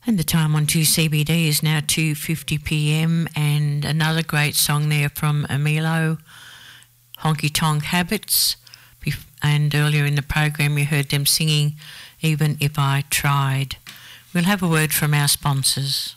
And the time on 2CBD is now 2:50pm, and another great song there from Emilo, Honky Tonk Habits. And earlier in the program you heard them singing Even If I Tried. We'll have a word from our sponsors.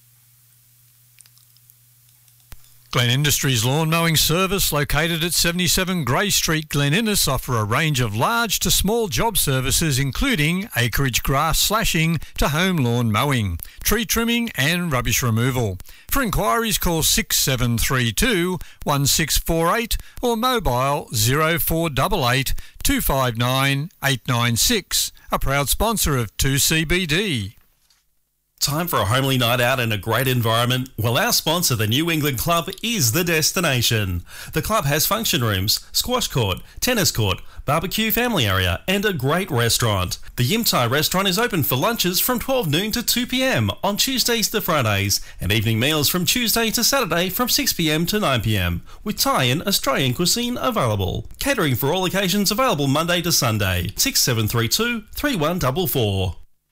Glen Industries Lawn Mowing Service, located at 77 Grey Street, Glen Innes, offer a range of large to small job services including acreage grass slashing to home lawn mowing, tree trimming and rubbish removal. For inquiries call 6732 1648 or mobile 0488 259 896, a proud sponsor of 2CBD. Time for a homely night out in a great environment? Well, our sponsor, the New England Club, is the destination. The club has function rooms, squash court, tennis court, barbecue family area and a great restaurant. The Yim Thai restaurant is open for lunches from 12 noon to 2 p.m. on Tuesdays to Fridays and evening meals from Tuesday to Saturday from 6 p.m. to 9 p.m. with Thai and Australian cuisine available. Catering for all occasions available Monday to Sunday. 6732 3144.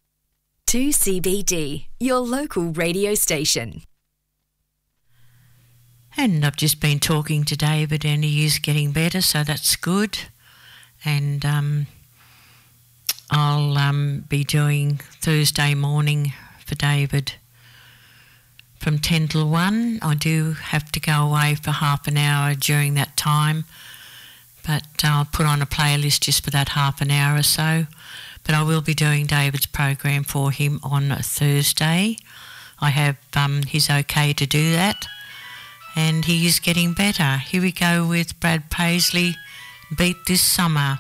2CBD, your local radio station. And I've just been talking to David and he is getting better, so that's good. And I'll be doing Thursday morning for David from 10 till 1. I do have to go away for half an hour during that time, but I'll put on a playlist just for that half an hour or so. But I will be doing David's program for him on Thursday. I have he's okay to do that, and he is getting better. Here we go with Brad Paisley, Beat This Summer.